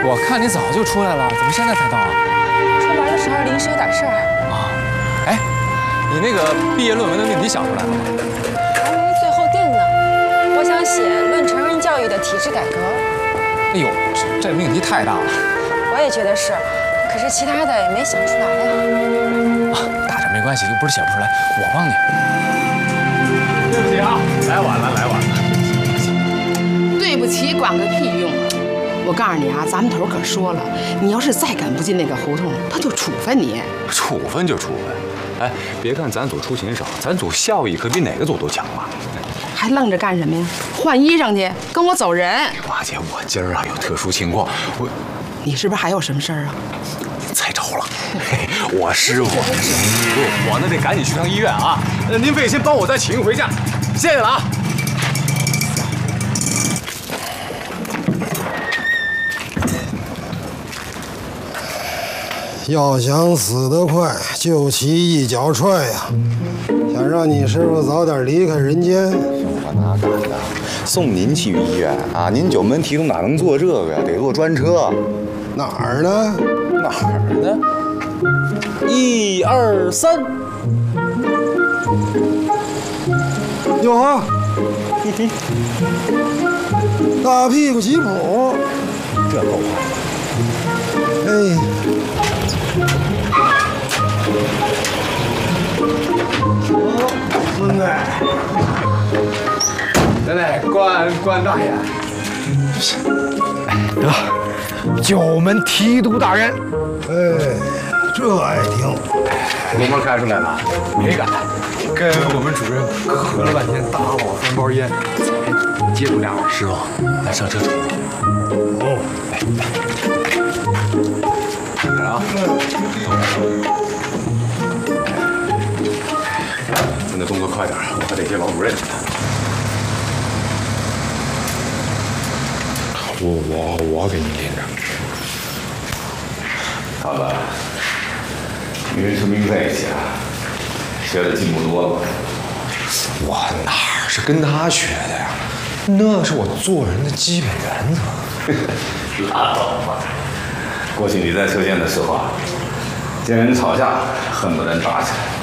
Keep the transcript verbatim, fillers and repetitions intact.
我看你早就出来了，怎么现在才到啊？ 出门的时候临时有点事儿。 啊，哎，你那个毕业论文的命题想出来了吗？ 还没最后定呢。我想写论成人教育的体制改革。 哎呦，这这命题太大了。 我也觉得是，可是其他的也没想出来呀。 啊，大点没关系，又不是写不出来，我帮你。 对不起啊，来晚了，来晚了。 对不起，管个屁用啊！我告诉你啊，咱们头可说了，你要是再敢不进那个胡同，他就处分你。 处分就处分。哎，别看咱组出勤少，咱组效益可比哪个组都强嘛。 还愣着干什么呀？换衣裳去，跟我走人。 华姐，我今儿啊有特殊情况，我你是不是还有什么事儿啊？ 猜着了，嘿我师傅，我呢得赶紧去趟医院啊。呃，您费心帮我再请一回假，谢谢了啊。 要想死得快，就骑一脚踹呀！想让你师傅早点离开人间。 我哪敢呢？送您去医院啊！您九门提督哪能坐这个呀？得坐专车。 哪儿呢？ 哪儿呢？一二三。 哟呵，大屁股吉普， 这够快。 哎。孙子， 来来，关关大爷。 得，九门提督大人。哎，这爱听。 国门开出来了，没敢。跟我们主任喝了半天大老三包烟，才接住俩耳。师傅，咱上车走。 哦， 来来，看着啊，咱得动作快点，我还得接老主任去呢。 我我我给你拎着。 好了，您是民在一起啊，学的进步多了。 我哪是跟他学的呀？那是我做人的基本原则。 拉倒吧！过去你在车间的时候啊，见人吵架恨不得打起来。